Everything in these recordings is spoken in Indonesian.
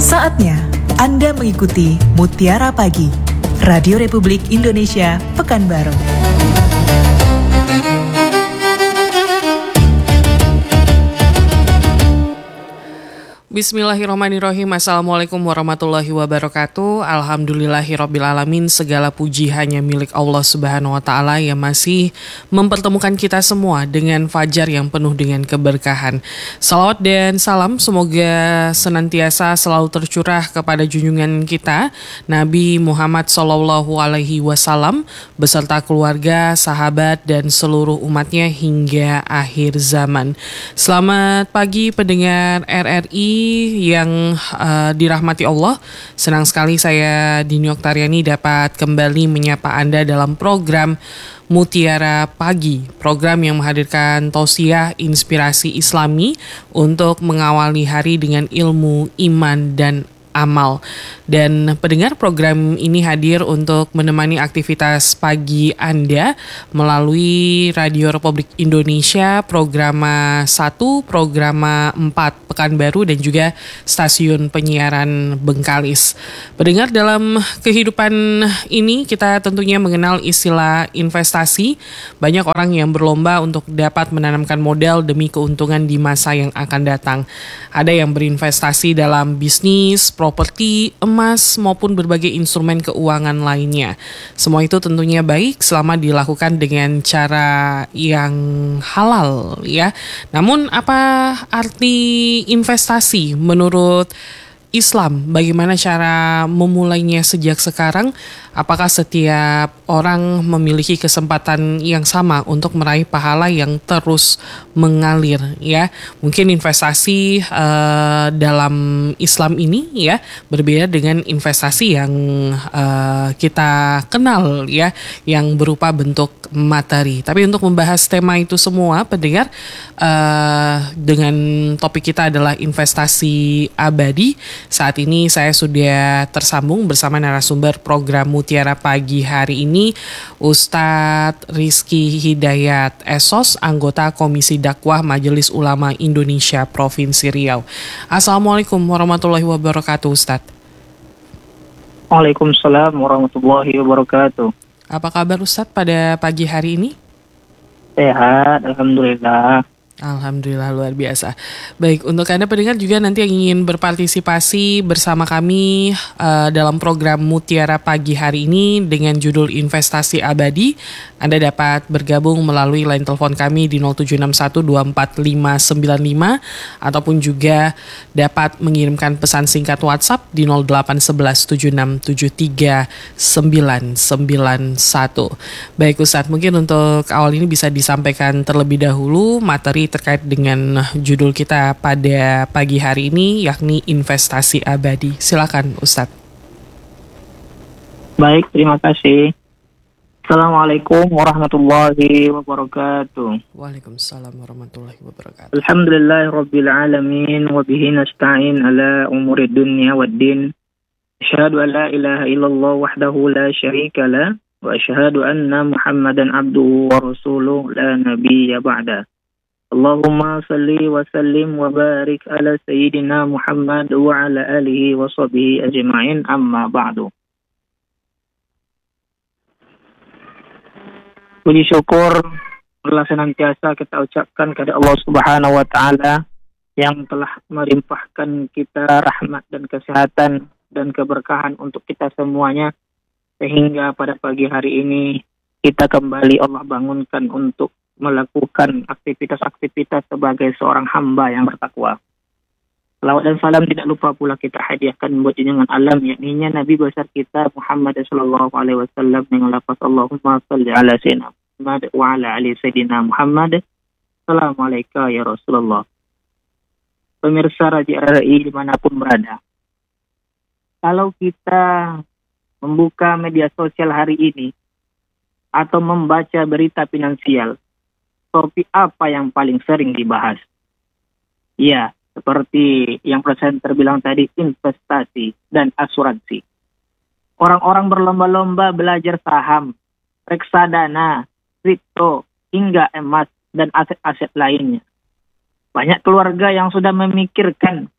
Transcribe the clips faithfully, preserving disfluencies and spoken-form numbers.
Saatnya Anda mengikuti Mutiara Pagi, Radio Republik Indonesia, Pekanbaru. Bismillahirrahmanirrahim. Assalamualaikum warahmatullahi wabarakatuh. Alhamdulillahirrabbilalamin. Segala puji hanya milik Allah subhanahu wa ta'ala yang masih mempertemukan kita semua dengan fajar yang penuh dengan keberkahan. Salawat dan salam semoga senantiasa selalu tercurah kepada junjungan kita Nabi Muhammad Sallallahu Alaihi Wasallam beserta keluarga, sahabat dan seluruh umatnya hingga akhir zaman. Selamat pagi pendengar R R I yang uh, dirahmati Allah. Senang sekali saya Dini Oktariani dapat kembali menyapa Anda dalam program Mutiara Pagi, program yang menghadirkan tausiah inspirasi Islami untuk mengawali hari dengan ilmu, iman dan amal. Dan pendengar, program ini hadir untuk menemani aktivitas pagi Anda melalui Radio Republik Indonesia, Programa satu, Programa empat Pekanbaru dan juga stasiun penyiaran Bengkalis. Pendengar, dalam kehidupan ini kita tentunya mengenal istilah investasi. Banyak orang yang berlomba untuk dapat menanamkan modal demi keuntungan di masa yang akan datang. Ada yang berinvestasi dalam bisnis, properti, emas, maupun berbagai instrumen keuangan lainnya. Semua itu tentunya baik selama dilakukan dengan cara yang halal, ya. Namun apa arti investasi menurut Islam? Bagaimana cara memulainya sejak sekarang? Apakah setiap orang memiliki kesempatan yang sama untuk meraih pahala yang terus mengalir, ya? Mungkin investasi uh, dalam Islam ini, ya, berbeda dengan investasi yang uh, kita kenal, ya, yang berupa bentuk materi. Tapi untuk membahas tema itu semua, pendengar, uh, dengan topik kita adalah investasi abadi. Saat ini saya sudah tersambung bersama narasumber program Mutiara Pagi hari ini, Ustadz Rizky Hidayat S O S, anggota Komisi Dakwah Majelis Ulama Indonesia Provinsi Riau. Assalamualaikum warahmatullahi wabarakatuh, Ustadz. Waalaikumsalam warahmatullahi wabarakatuh. Apa kabar Ustadz pada pagi hari ini? Sehat, alhamdulillah. Alhamdulillah, luar biasa. Baik, untuk Anda pendengar juga nanti yang ingin berpartisipasi bersama kami uh, dalam program Mutiara Pagi hari ini dengan judul Investasi Abadi, Anda dapat bergabung melalui line telepon kami di nol tujuh enam satu dua empat lima sembilan lima ataupun juga dapat mengirimkan pesan singkat WhatsApp di nol delapan satu satu tujuh enam tujuh tiga sembilan sembilan satu. Baik Ustadz, mungkin untuk awal ini bisa disampaikan terlebih dahulu materi terkait dengan judul kita pada pagi hari ini, yakni investasi abadi. Silakan Ustadz. Baik, terima kasih. Assalamualaikum warahmatullahi wabarakatuh. Waalaikumsalam warahmatullahi wabarakatuh. Alhamdulillahirabbil alamin wa bihi nasta'in ala umuri dunya waddin. Asyhadu an la ilaha illallah wahdahu la syarika lah wa asyhadu anna Muhammadan abduhu wa rasuluhu la nabiyya ba'da. Allahumma salli wa sallim wa barik ala sayyidina Muhammad wa ala alihi wa sahbihi ajma'in, amma ba'du. Puji syukur telah senantiasa kita ucapkan kepada Allah Subhanahu wa taala yang telah melimpahkan kita rahmat dan kesehatan dan keberkahan untuk kita semuanya, sehingga pada pagi hari ini kita kembali Allah bangunkan untuk melakukan aktivitas-aktivitas sebagai seorang hamba yang bertakwa. Salawat dan salam tidak lupa pula kita hadiahkan buat junjungan alam, yakninya Nabi besar kita Muhammad sallallahu alaihi wasallam dengan lafaz Allahumma shalli ala sayyidina Muhammad wa ala ali sayyidina Muhammad. Assalamualaikum ya Rasulullah. Pemirsa Radio R R I dimanapun berada, kalau kita membuka media sosial hari ini atau membaca berita finansial, topik apa yang paling sering dibahas? Ya, seperti yang presenter bilang tadi, investasi dan asuransi. Orang-orang berlomba-lomba belajar saham, reksadana, kripto, hingga emas dan aset-aset lainnya. Banyak keluarga yang sudah memikirkan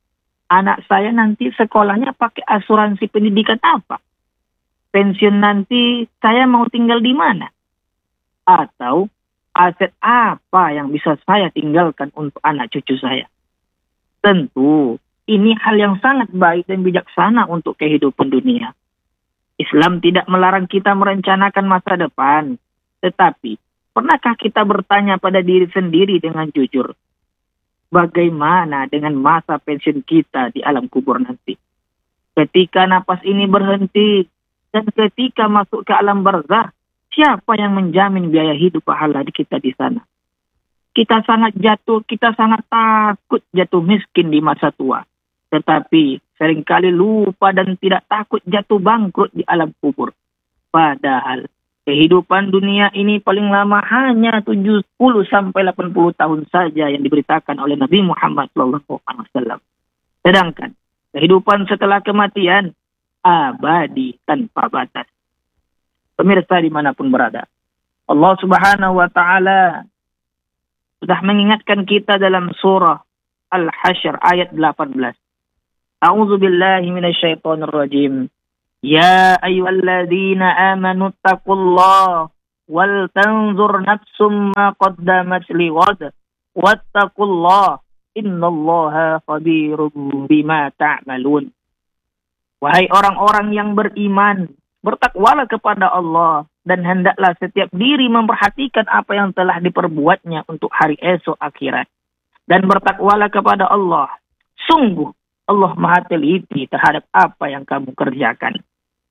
Anak saya nanti sekolahnya pakai asuransi pendidikan apa? Pensiun nanti saya mau tinggal di mana? Atau aset apa yang bisa saya tinggalkan untuk anak cucu saya? Tentu, ini hal yang sangat baik dan bijaksana untuk kehidupan dunia. Islam tidak melarang kita merencanakan masa depan. Tetapi, pernahkah kita bertanya pada diri sendiri dengan jujur? Bagaimana dengan masa pensiun kita di alam kubur nanti? Ketika napas ini berhenti dan ketika masuk ke alam barzakh, siapa yang menjamin biaya hidup pahala di kita di sana? Kita sangat jatuh, kita sangat takut jatuh miskin di masa tua. Tetapi seringkali lupa dan tidak takut jatuh bangkrut di alam kubur. Padahal kehidupan dunia ini paling lama hanya tujuh puluh sampai delapan puluh tahun saja yang diberitakan oleh Nabi Muhammad shallallahu alaihi wasallam. Sedangkan kehidupan setelah kematian abadi tanpa batas. Pemirsa dimanapun berada, Allah Subhanahu wa Ta'ala sudah mengingatkan kita dalam surah Al-Hasyr ayat delapan belas. A'udzu billahi minasyaitonir rajim. Ya ayyuhalladzina amanu taqullaha wal tanzur nafsum ma qaddamat lighad wattaqullaha innallaha khabirum bima ta'malun. Wahai orang-orang yang beriman, bertakwalah kepada Allah dan hendaklah setiap diri memperhatikan apa yang telah diperbuatnya untuk hari esok akhirat. Dan bertakwalah kepada Allah. Sungguh Allah Maha teliti terhadap apa yang kamu kerjakan.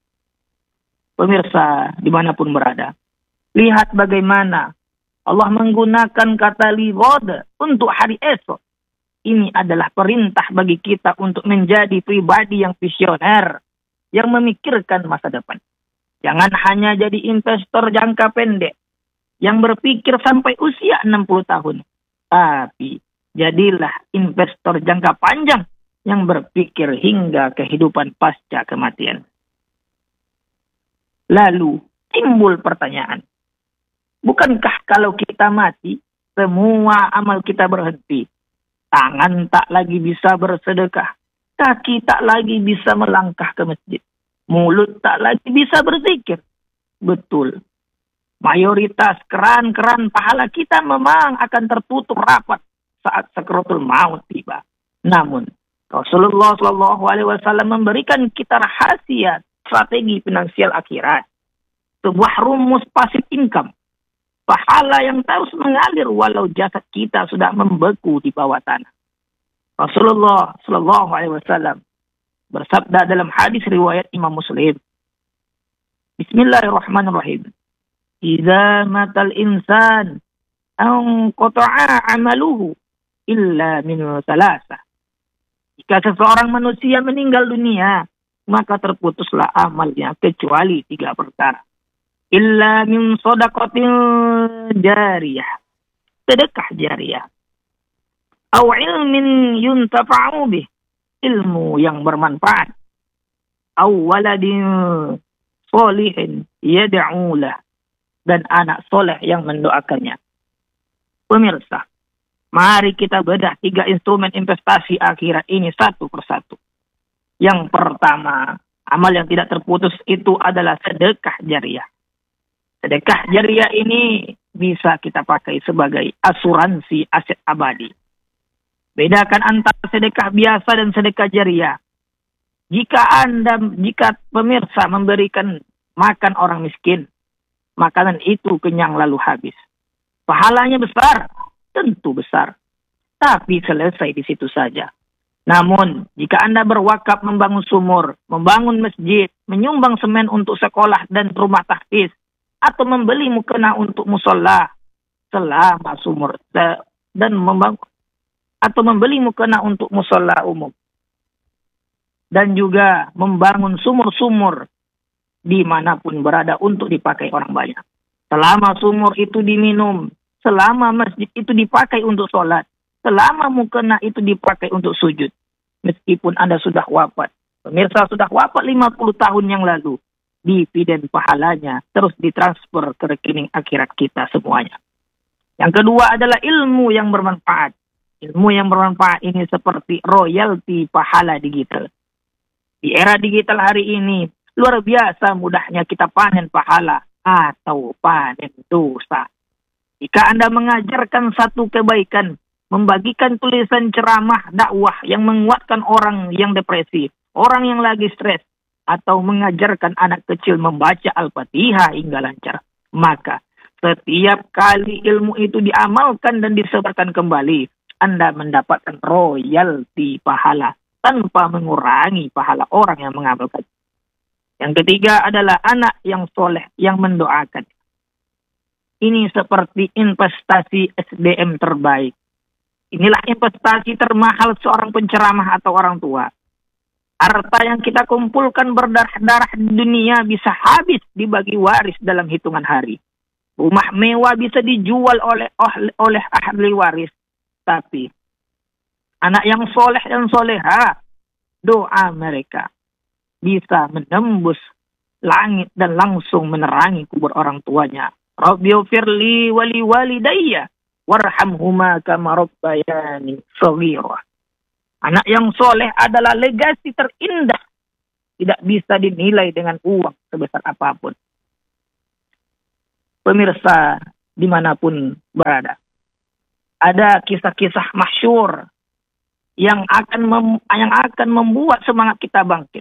Pemirsa dimanapun berada, lihat bagaimana Allah menggunakan kata lighad untuk hari esok. Ini adalah perintah bagi kita untuk menjadi pribadi yang visioner, yang memikirkan masa depan. Jangan hanya jadi investor jangka pendek, yang berpikir sampai usia enam puluh tahun. Tapi jadilah investor jangka panjang, yang berpikir hingga kehidupan pasca kematian. Lalu timbul pertanyaan, bukankah kalau kita mati, semua amal kita berhenti? Tangan tak lagi bisa bersedekah, kaki tak lagi bisa melangkah ke masjid, mulut tak lagi bisa berzikir. Betul, mayoritas keran-keran pahala kita memang akan tertutup rapat saat sakaratul maut tiba. Namun Rasulullah shallallahu alaihi wasallam memberikan kita rahasia strategi finansial akhirat, sebuah rumus passive income, pahala yang terus mengalir walau jasad kita sudah membeku di bawah tanah. Rasulullah shallallahu alaihi wasallam bersabda dalam hadis riwayat Imam Muslim, Bismillahirrahmanirrahim. Idza matal insan anqata'a amaluhu illa min salasah. Jika seseorang manusia meninggal dunia, maka terputuslah amalnya kecuali tiga perkara. Illa min shadaqatin jariyah, sedekah jariyah. Aw ilmin yuntafa'u bih, ilmu yang bermanfaat. Aw waladin sholihin yad'u lah, dan anak soleh yang mendoakannya. Pemirsa, mari kita bedah tiga instrumen investasi akhirat ini satu persatu. Yang pertama, amal yang tidak terputus itu adalah sedekah jariyah. Sedekah jariyah ini bisa kita pakai sebagai asuransi aset abadi. Bedakan antara sedekah biasa dan sedekah jariyah. Jika Anda, jika pemirsa memberikan makan orang miskin, makanan itu kenyang lalu habis. Pahalanya besar, tentu besar. Tapi selesai di situ saja. Namun, jika Anda berwakaf membangun sumur, membangun masjid, menyumbang semen untuk sekolah dan rumah tahfiz, atau membeli mukena untuk musola selama sumur, dan membangun, atau membeli mukena untuk musola umum, dan juga membangun sumur-sumur dimanapun berada untuk dipakai orang banyak. Selama sumur itu diminum, selama masjid itu dipakai untuk sholat, selama mukena itu dipakai untuk sujud. Meskipun Anda sudah wafat, pemirsa sudah wafat lima puluh tahun yang lalu, dividen pahalanya terus ditransfer ke rekening akhirat kita semuanya. Yang kedua adalah ilmu yang bermanfaat. Ilmu yang bermanfaat ini seperti royalti pahala digital. Di era digital hari ini, luar biasa mudahnya kita panen pahala atau panen dosa. Jika Anda mengajarkan satu kebaikan, membagikan tulisan ceramah dakwah yang menguatkan orang yang depresi, orang yang lagi stres, atau mengajarkan anak kecil membaca Al-Fatihah hingga lancar, maka setiap kali ilmu itu diamalkan dan disebarkan kembali, Anda mendapatkan royalti pahala tanpa mengurangi pahala orang yang mengamalkan. Yang ketiga adalah anak yang soleh yang mendoakan. Ini seperti investasi S D M terbaik. Inilah investasi termahal seorang penceramah atau orang tua. Harta yang kita kumpulkan berdarah-darah di dunia bisa habis dibagi waris dalam hitungan hari. Rumah mewah bisa dijual oleh oleh ahli waris. Tapi anak yang soleh dan soleha, doa mereka bisa menembus langit dan langsung menerangi kubur orang tuanya. Rabbighfirli wali walidayya warhamhuma kama rabbayani shaghira. Anak yang soleh adalah legasi terindah. Tidak bisa dinilai dengan uang sebesar apapun. Pemirsa dimanapun berada, ada kisah-kisah masyhur yang akan mem- yang akan membuat semangat kita bangkit.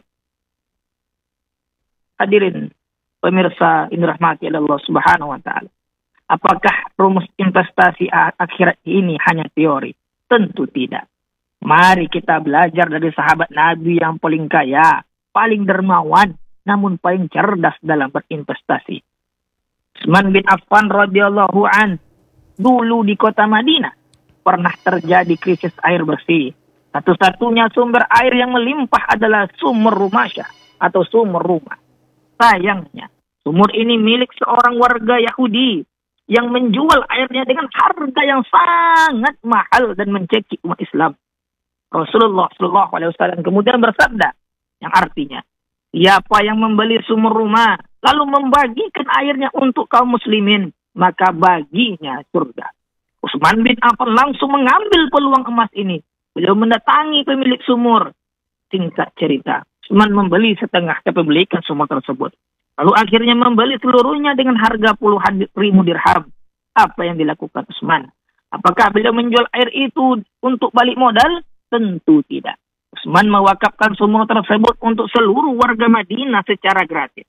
Hadirin pemirsa yang dirahmati Allah Subhanahu wa taala. Apakah rumus investasi akhirat ini hanya teori? Tentu tidak. Mari kita belajar dari sahabat Nabi yang paling kaya, paling dermawan, namun paling cerdas dalam berinvestasi. Utsman bin Affan radhiyallahu an, dulu di kota Madinah pernah terjadi krisis air bersih. Satu-satunya sumber air yang melimpah adalah sumur Rumasyah atau sumur rumah. Sayangnya, sumur ini milik seorang warga Yahudi yang menjual airnya dengan harga yang sangat mahal dan mencekik umat Islam. Rasulullah shallallahu alaihi wasallam kemudian bersabda, yang artinya, siapa yang membeli sumur rumah lalu membagikan airnya untuk kaum muslimin, maka baginya surga. Utsman bin Affan langsung mengambil peluang emas ini. Beliau mendatangi pemilik sumur. Singkat cerita, Utsman membeli setengah kepemilikan sumur tersebut. Lalu akhirnya membeli seluruhnya dengan harga puluhan ribu dirham. Apa yang dilakukan Utsman? Apakah beliau menjual air itu untuk balik modal? Tentu tidak. Utsman mewakafkan sumur tersebut untuk seluruh warga Madinah secara gratis.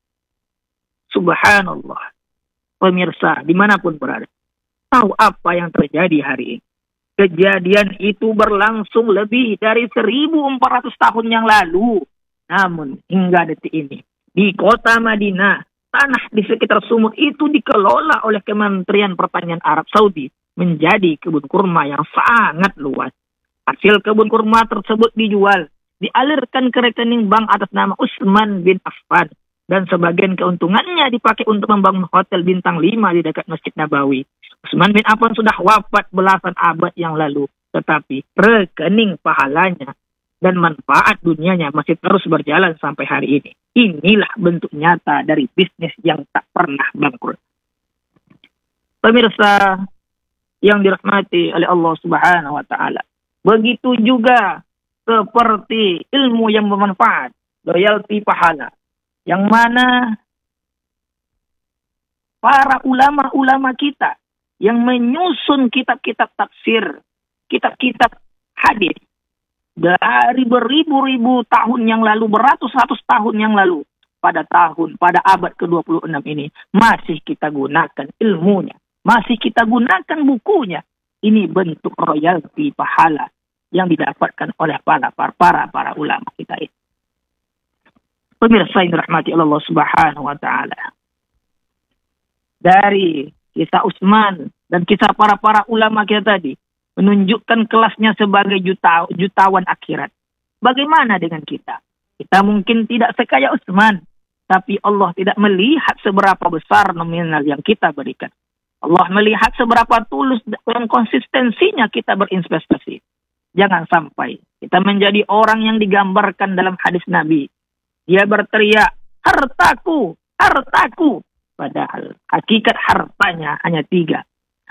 Subhanallah. Pemirsa dimanapun berada, tahu apa yang terjadi hari ini? Kejadian itu berlangsung lebih dari seribu empat ratus tahun yang lalu. Namun hingga detik ini, di kota Madinah, tanah di sekitar sumur itu dikelola oleh Kementerian Pertanian Arab Saudi menjadi kebun kurma yang sangat luas. Hasil kebun kurma tersebut dijual, dialirkan ke rekening bank atas nama Utsman bin Affan, dan sebagian keuntungannya dipakai untuk membangun hotel bintang lima di dekat Masjid Nabawi. Utsman bin Affan sudah wafat belasan abad yang lalu, tetapi rekening pahalanya dan manfaat dunianya masih terus berjalan sampai hari ini. Inilah bentuk nyata dari bisnis yang tak pernah bangkrut. Pemirsa yang dirahmati oleh Allah Subhanahu wa taala, begitu juga seperti ilmu yang bermanfaat, royalti pahala, yang mana para ulama-ulama kita yang menyusun kitab-kitab tafsir, kitab-kitab hadis dari beribu-ribu tahun yang lalu, beratus-ratus tahun yang lalu, pada tahun, pada abad ke dua puluh enam ini, masih kita gunakan ilmunya, masih kita gunakan bukunya. Ini bentuk royalti pahala yang didapatkan oleh para para para, para ulama kita ini. Pemirsa yang dirahmati Allah Subhanahu wa taala. Dari kisah Utsman dan kisah para-para ulama kita tadi menunjukkan kelasnya sebagai juta, jutawan akhirat. Bagaimana dengan kita? Kita mungkin tidak sekaya Utsman, tapi Allah tidak melihat seberapa besar nominal yang kita berikan. Allah melihat seberapa tulus dan konsistensinya kita berinvestasi. Jangan sampai kita menjadi orang yang digambarkan dalam hadis Nabi. Dia berteriak, hartaku, hartaku. Padahal hakikat hartanya hanya tiga.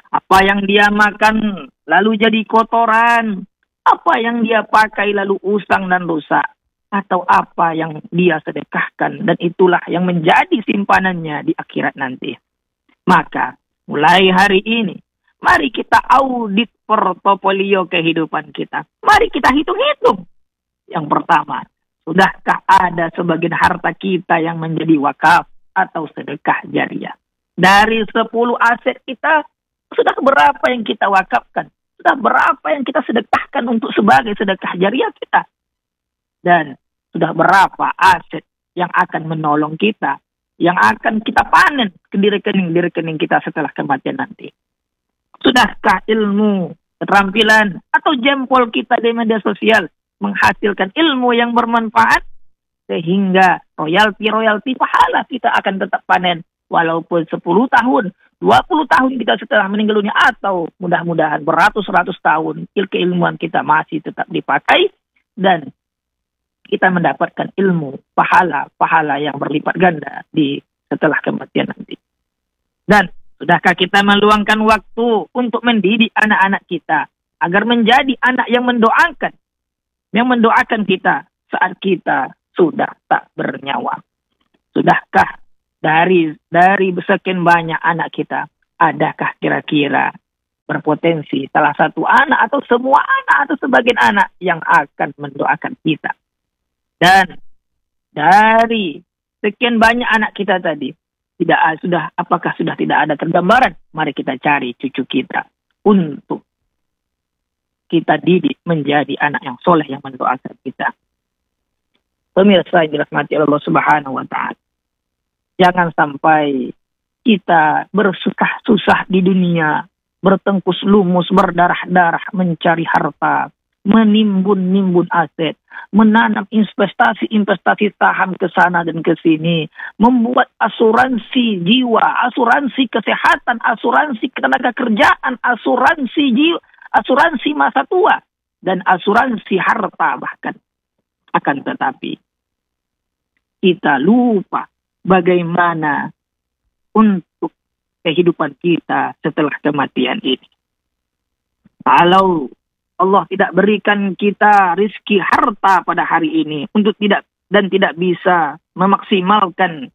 Apa yang dia makan lalu jadi kotoran. Apa yang dia pakai lalu usang dan rusak. Atau apa yang dia sedekahkan. Dan itulah yang menjadi simpanannya di akhirat nanti. Maka mulai hari ini, mari kita audit portofolio kehidupan kita. Mari kita hitung-hitung. Yang pertama, sudahkah ada sebagian harta kita yang menjadi wakaf atau sedekah jariah? Dari sepuluh aset kita, sudah berapa yang kita wakafkan? Sudah berapa yang kita sedekahkan untuk sebagai sedekah jariah kita? Dan sudah berapa aset yang akan menolong kita, yang akan kita panen ke di rekening, di rekening kita setelah kematian nanti? Sudahkah ilmu, keterampilan, atau jempol kita di media sosial menghasilkan ilmu yang bermanfaat? Sehingga royalti-royalti pahala kita akan tetap panen. Walaupun sepuluh tahun, dua puluh tahun kita setelah meninggal dunia, atau mudah-mudahan beratus-ratus tahun, keilmuan kita masih tetap dipakai, dan kita mendapatkan ilmu, pahala-pahala yang berlipat ganda di setelah kematian nanti. Dan sudahkah kita meluangkan waktu untuk mendidik anak-anak kita agar menjadi anak yang mendoakan, yang mendoakan kita saat kita sudah tak bernyawa? Sudahkah dari dari sekian banyak anak kita, adakah kira-kira berpotensi salah satu anak atau semua anak atau sebagian anak yang akan mendoakan kita? Dan dari sekian banyak anak kita tadi, tidak sudah apakah sudah tidak ada tergambaran? Mari kita cari cucu kita untuk kita didik menjadi anak yang soleh yang mendoakan kita. Pemirsa yang dirahmati Allah Subhanahu wa Ta'ala, jangan sampai kita bersusah-susah di dunia, bertengkus lumus, berdarah-darah mencari harta, menimbun-nimbun aset, menanam investasi-investasi saham ke sana dan ke sini, membuat asuransi jiwa, asuransi kesehatan, asuransi ketenaga kerjaan, asuransi jiwa, asuransi masa tua, dan asuransi harta bahkan. Akan tetapi kita lupa bagaimana untuk kehidupan kita setelah kematian ini. Kalau Allah tidak berikan kita rizki harta pada hari ini untuk tidak dan tidak bisa memaksimalkan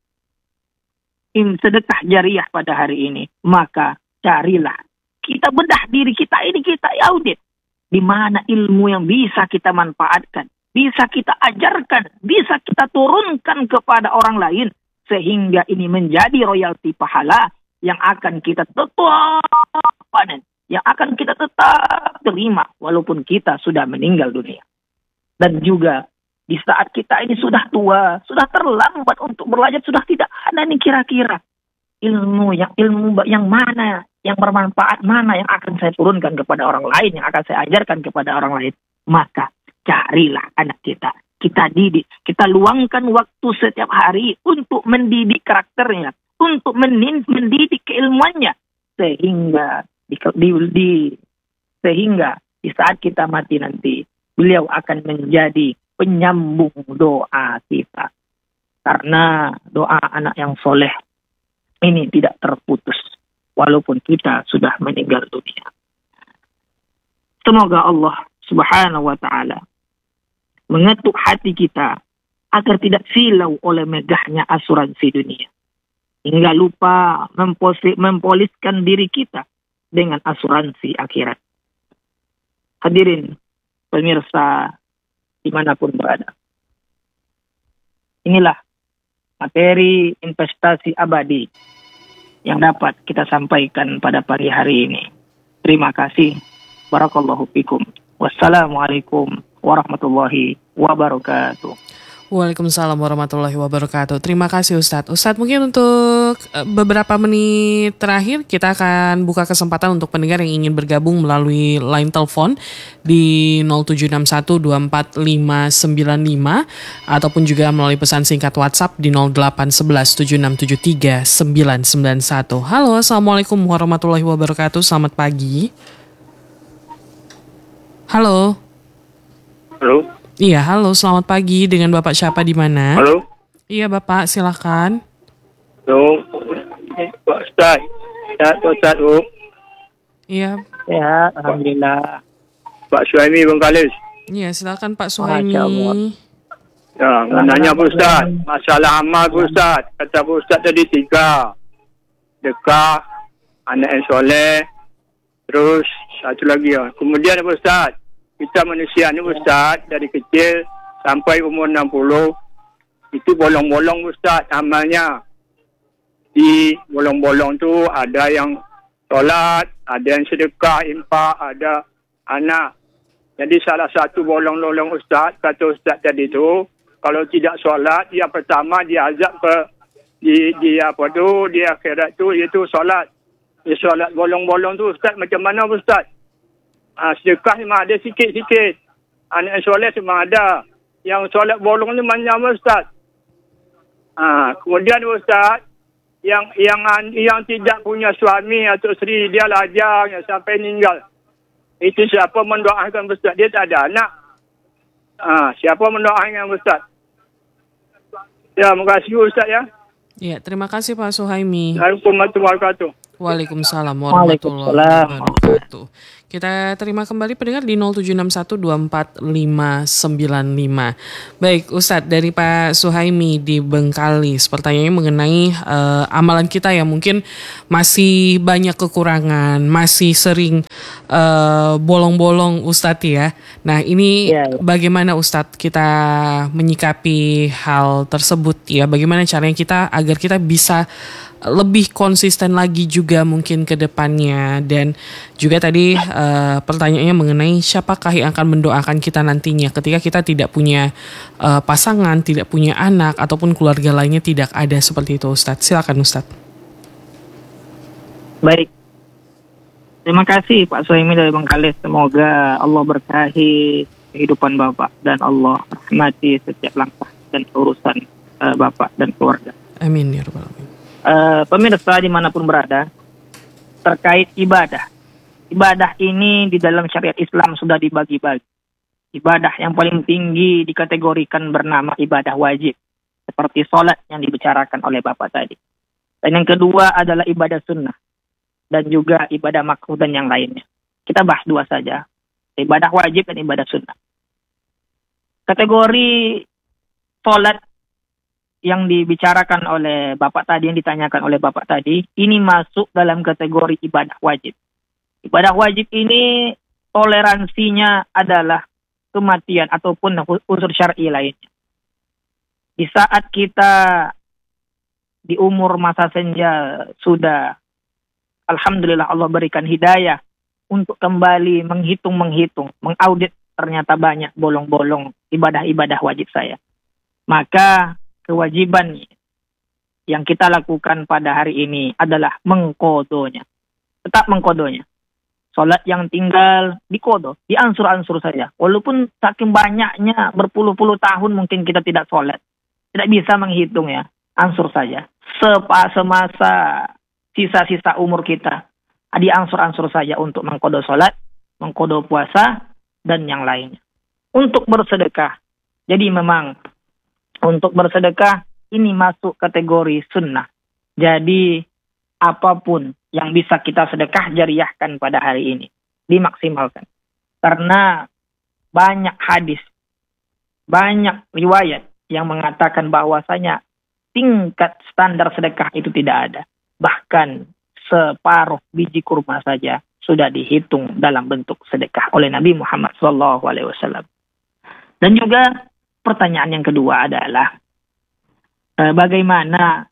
sedekah jariah pada hari ini, maka carilah, kita bedah diri kita ini, kita audit di mana ilmu yang bisa kita manfaatkan, bisa kita ajarkan, bisa kita turunkan kepada orang lain, sehingga ini menjadi royalti pahala yang akan kita tetap panen, yang akan kita tetap terima walaupun kita sudah meninggal dunia. Dan juga di saat kita ini sudah tua, sudah terlambat untuk belajar, sudah tidak ada nih kira-kira ilmu yang ilmu yang mana yang bermanfaat, mana yang akan saya turunkan kepada orang lain, yang akan saya ajarkan kepada orang lain. Maka carilah anak kita, kita didik, kita luangkan waktu setiap hari untuk mendidik karakternya, untuk mendidik keilmuannya, sehingga di, di, di sehingga di saat kita mati nanti, beliau akan menjadi penyambung doa kita. Karena doa anak yang soleh ini tidak terputus walaupun kita sudah meninggal dunia. Semoga Allah Subhanahu wa Ta'ala mengetuk hati kita agar tidak silau oleh megahnya asuransi dunia, hingga lupa mempolis, mempoliskan diri kita dengan asuransi akhirat. Hadirin pemirsa dimanapun berada, inilah materi investasi abadi yang dapat kita sampaikan pada pagi hari ini. Terima kasih. Barakallahu fikum. Wassalamualaikum warahmatullahi wabarakatuh. Waalaikumsalam warahmatullahi wabarakatuh. Terima kasih Ustadz. Ustadz, mungkin untuk beberapa menit terakhir kita akan buka kesempatan untuk pendengar yang ingin bergabung melalui line telepon di nol tujuh enam satu dua empat lima sembilan lima ataupun juga melalui pesan singkat WhatsApp di nol delapan satu satu tujuh enam tujuh tiga sembilan sembilan satu. Halo, Assalamualaikum warahmatullahi wabarakatuh. Selamat pagi. Halo. Halo. Iya, halo, selamat pagi. Dengan Bapak siapa di mana? Halo. Iya, Bapak, silakan. Halo. Pak Ustaz. Ustaz, Ustaz. Iya. Sehat, alhamdulillah. Pak Suhaimi Bengkalis. Iya, silakan Pak Masya Allah. Suhaimi. Ya, menanya Pak Ustaz. Masalah amal Pak Ustaz. Kata Pak Ustaz tadi tiga. Dekah, anak yang soleh, terus satu lagi ya. Kemudian Pak Ustaz, kita manusia ni Pak Ustaz, dari kecil sampai umur enam puluh, itu bolong-bolong Pak Ustaz amalnya. Di bolong-bolong tu ada yang solat, ada yang sedekah, infak, ada anak. Jadi salah satu bolong-bolong Ustaz, kata Ustaz tadi tu, kalau tidak solat, yang pertama dia azab ke di di apa tu, di akhirat tu, iaitu solat. Dia solat bolong-bolong tu Ustaz, macam mana Ustaz? Ah, sedekah memang ada sikit-sikit. Anak yang solat memang ada. Yang solat bolong ni macam mana Ustaz? Ah, kemudian Ustaz, yang yang yang tidak punya suami atau isteri, dia lajang yang sampai meninggal. Itu siapa mendoakan Ustaz? Dia tak ada anak. Ah, siapa mendoakan Ustaz? Ya, terima kasih Ustaz ya. Ya, terima kasih Pak Suhaimi. Assalamualaikum warahmatullahi wabarakatuh. Waalaikumsalam warahmatullahi wabarakatuh. Kita terima kembali pendengar di nol tujuh enam satu dua empat lima sembilan lima. Baik Ustadz, dari Pak Suhaimi di Bengkalis, pertanyaannya mengenai uh, amalan kita yang mungkin masih banyak kekurangan, masih sering uh, bolong-bolong Ustadz ya. Nah ini Ya, ya. bagaimana Ustadz kita menyikapi hal tersebut ya? Bagaimana caranya kita agar kita bisa lebih konsisten lagi juga mungkin ke depannya. Dan juga tadi uh, pertanyaannya mengenai siapakah yang akan mendoakan kita nantinya ketika kita tidak punya uh, pasangan, tidak punya anak ataupun keluarga lainnya tidak ada seperti itu Ustadz. Silakan Ustadz. Baik. Terima kasih Pak Suhaimi dari Bengkalis. Semoga Allah berkahi kehidupan Bapak dan Allah rahmati setiap langkah dan urusan uh, Bapak dan keluarga. Amin ya rabbal alamin. Uh, pemirsa dimanapun berada, terkait ibadah. Ibadah ini di dalam syariat Islam sudah dibagi-bagi. Ibadah yang paling tinggi dikategorikan bernama ibadah wajib, seperti sholat yang dibicarakan oleh Bapak tadi. Dan yang kedua adalah ibadah sunnah, dan juga ibadah makruh dan yang lainnya. Kita bahas dua saja, ibadah wajib dan ibadah sunnah. Kategori sholat yang dibicarakan oleh Bapak tadi, yang ditanyakan oleh Bapak tadi, ini masuk dalam kategori ibadah wajib. Ibadah wajib ini toleransinya adalah kematian ataupun unsur syar'i lainnya. Di saat kita di umur masa senja sudah, alhamdulillah Allah berikan hidayah untuk kembali menghitung-menghitung, mengaudit ternyata banyak bolong-bolong ibadah-ibadah wajib saya. Maka kewajiban yang kita lakukan pada hari ini adalah mengkodonya. Tetap mengkodonya. Sholat yang tinggal dikodo, diansur-ansur saja. Walaupun saking banyaknya berpuluh-puluh tahun mungkin kita tidak sholat. Tidak bisa menghitung ya. Ansur saja. Sepa semasa sisa-sisa umur kita, diansur-ansur saja untuk mengkodo sholat, mengkodo puasa, dan yang lainnya. Untuk bersedekah. Jadi memang untuk bersedekah ini masuk kategori sunnah. Jadi apapun yang bisa kita sedekah jariahkan pada hari ini, dimaksimalkan. Karena banyak hadis, banyak riwayat yang mengatakan bahwasanya tingkat standar sedekah itu tidak ada. Bahkan separuh biji kurma saja sudah dihitung dalam bentuk sedekah oleh Nabi Muhammad shallallahu alaihi wasallam. Dan juga pertanyaan yang kedua adalah eh, bagaimana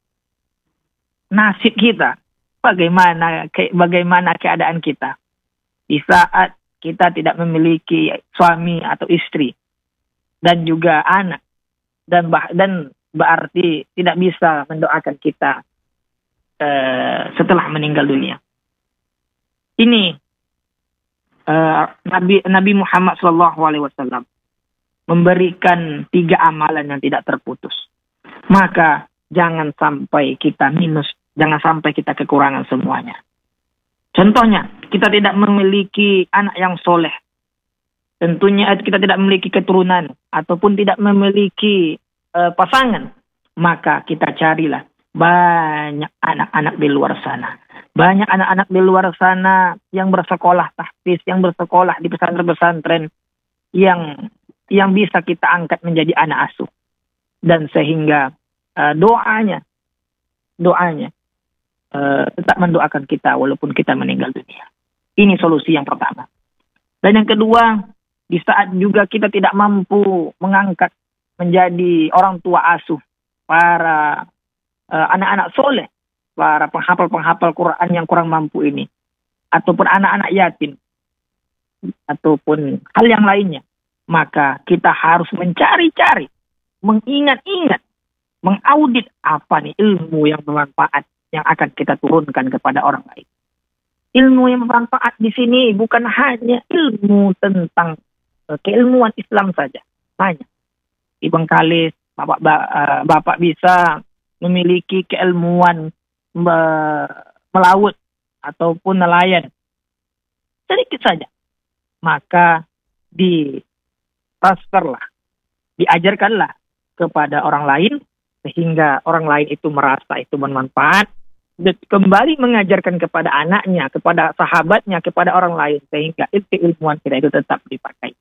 nasib kita, bagaimana ke, bagaimana keadaan kita di saat kita tidak memiliki suami atau istri dan juga anak, dan bah, dan berarti tidak bisa mendoakan kita eh, setelah meninggal dunia. Ini eh, Nabi Nabi Muhammad shallallahu alaihi wasallam memberikan tiga amalan yang tidak terputus. Maka jangan sampai kita minus, jangan sampai kita kekurangan semuanya. Contohnya, kita tidak memiliki anak yang soleh. Tentunya kita tidak memiliki keturunan ataupun tidak memiliki uh, pasangan. Maka kita carilah banyak anak-anak di luar sana. Banyak anak-anak di luar sana yang bersekolah tahfiz, yang bersekolah di pesantren-pesantren, yang yang bisa kita angkat menjadi anak asuh. Dan sehingga uh, doanya, doanya uh, tetap mendoakan kita walaupun kita meninggal dunia. Ini solusi yang pertama. Dan yang kedua, di saat juga kita tidak mampu mengangkat menjadi orang tua asuh para uh, anak-anak soleh, para penghafal-penghafal Quran yang kurang mampu ini, ataupun anak-anak yatim, ataupun hal yang lainnya, maka kita harus mencari-cari, mengingat-ingat, mengaudit apa nih ilmu yang bermanfaat yang akan kita turunkan kepada orang lain. Ilmu yang bermanfaat di sini bukan hanya ilmu tentang uh, keilmuan Islam saja, banyak. Di Bengkalis, Bapak, uh, Bapak bisa memiliki keilmuan me- melaut ataupun nelayan. Sedikit saja. Maka di transferlah, diajarkanlah kepada orang lain, sehingga orang lain itu merasa itu bermanfaat, dan kembali mengajarkan kepada anaknya, kepada sahabatnya, kepada orang lain, sehingga ilmu-ilmuan kita itu tetap dipakai.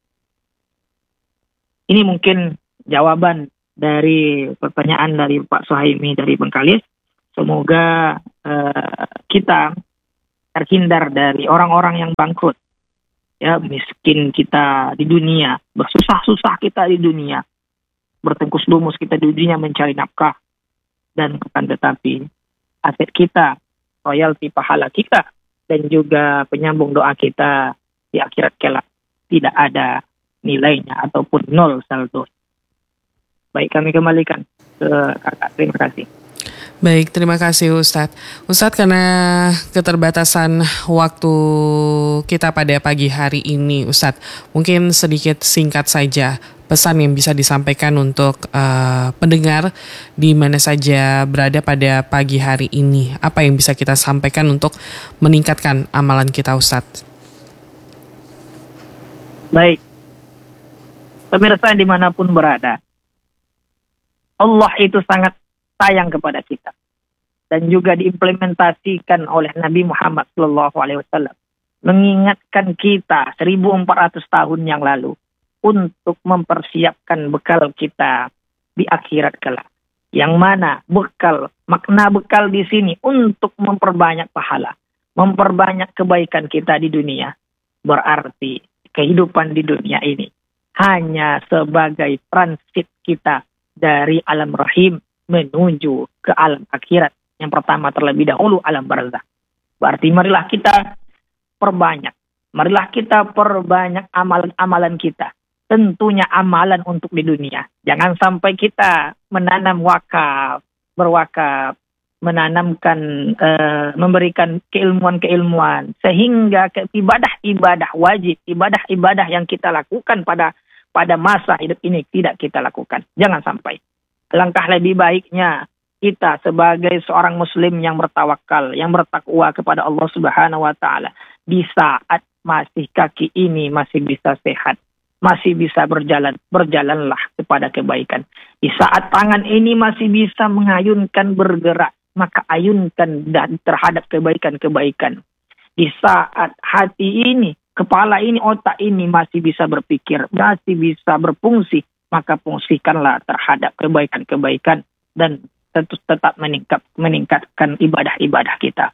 Ini mungkin jawaban dari pertanyaan dari Pak Suhaimi dari Bengkalis. Semoga uh, kita terhindar dari orang-orang yang bangkrut, ya, miskin kita di dunia, bersusah-susah kita di dunia, bertengkus lumus kita di dunia mencari nafkah, dan bukan tetapi aset kita, royalti pahala kita, dan juga penyambung doa kita di akhirat kelak tidak ada nilainya ataupun nol saldo. Baik, kami kembalikan ke kakak. Terima kasih. Baik, terima kasih Ustadz. Ustadz, karena keterbatasan waktu kita pada pagi hari ini, Ustadz, mungkin sedikit singkat saja pesan yang bisa disampaikan untuk uh, pendengar di mana saja berada pada pagi hari ini. Apa yang bisa kita sampaikan untuk meningkatkan amalan kita, Ustadz? Baik, pemirsa dimanapun berada, Allah itu sangat sayang kepada kita, dan juga diimplementasikan oleh Nabi Muhammad shallallahu alaihi wasallam, mengingatkan kita seribu empat ratus tahun yang lalu untuk mempersiapkan bekal kita di akhirat kelak. Yang mana bekal, makna bekal di sini untuk memperbanyak pahala, memperbanyak kebaikan kita di dunia. Berarti kehidupan di dunia ini hanya sebagai transit kita dari alam rahim menuju ke alam akhirat. Yang pertama terlebih dahulu alam barzakh. Berarti marilah kita perbanyak. Marilah kita perbanyak amalan-amalan kita. Tentunya amalan untuk di dunia. Jangan sampai kita menanam wakaf, berwakaf, menanamkan, uh, memberikan keilmuan-keilmuan. Sehingga ke ibadah-ibadah wajib, ibadah-ibadah yang kita lakukan pada pada masa hidup ini tidak kita lakukan. Jangan sampai. Langkah lebih baiknya kita sebagai seorang muslim yang bertawakal, yang bertakwa kepada Allah Subhanahu wa taala, di saat masih kaki ini masih bisa sehat, masih bisa berjalan, berjalanlah kepada kebaikan. Di saat tangan ini masih bisa mengayunkan, bergerak, maka ayunkan dan terhadap kebaikan-kebaikan. Di saat hati ini, kepala ini, otak ini masih bisa berpikir, masih bisa berfungsi, maka fungsikanlah terhadap kebaikan-kebaikan dan tentu tetap meningkat, meningkatkan ibadah-ibadah kita.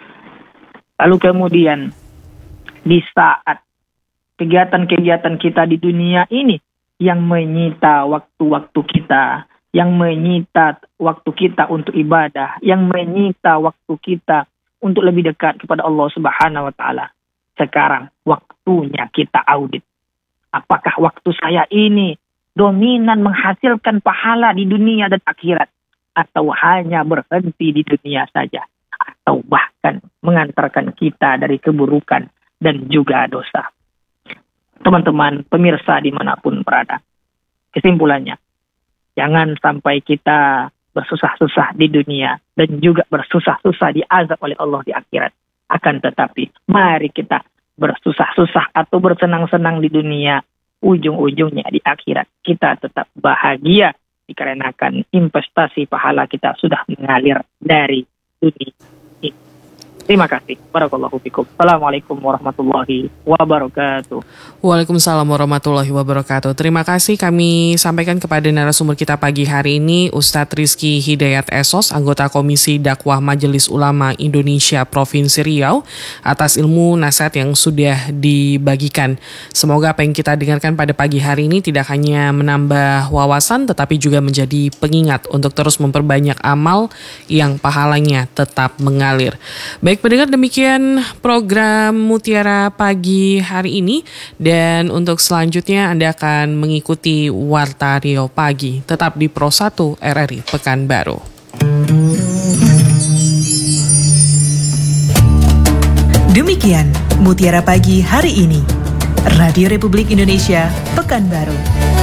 Lalu kemudian di saat kegiatan-kegiatan kita di dunia ini yang menyita waktu-waktu kita, yang menyita waktu kita untuk ibadah, yang menyita waktu kita untuk lebih dekat kepada Allah Subhanahu wa taala. Sekarang waktunya kita audit. Apakah waktu saya ini dominan menghasilkan pahala di dunia dan akhirat, atau hanya berhenti di dunia saja, atau bahkan mengantarkan kita dari keburukan dan juga dosa. Teman-teman pemirsa dimanapun berada, kesimpulannya, jangan sampai kita bersusah-susah di dunia dan juga bersusah-susah diazab oleh Allah di akhirat. Akan tetapi mari kita bersusah-susah atau bersenang-senang di dunia, ujung-ujungnya di akhirat kita tetap bahagia dikarenakan investasi pahala kita sudah mengalir dari dunia ini. Terima kasih. Barakallahu fikum. Assalamualaikum warahmatullahi wabarakatuh. Waalaikumsalam warahmatullahi wabarakatuh. Terima kasih kami sampaikan kepada narasumber kita pagi hari ini, Ustadz Rizky Hidayat Esos, anggota Komisi Dakwah Majelis Ulama Indonesia Provinsi Riau, atas ilmu nasihat yang sudah dibagikan. Semoga apa yang kita dengarkan pada pagi hari ini tidak hanya menambah wawasan, tetapi juga menjadi pengingat untuk terus memperbanyak amal yang pahalanya tetap mengalir. Baik pendengar, demikian program Mutiara Pagi hari ini, dan untuk selanjutnya Anda akan mengikuti Warta Riau Pagi, tetap di Pro satu R R I Pekanbaru. Demikian Mutiara Pagi hari ini, Radio Republik Indonesia Pekanbaru.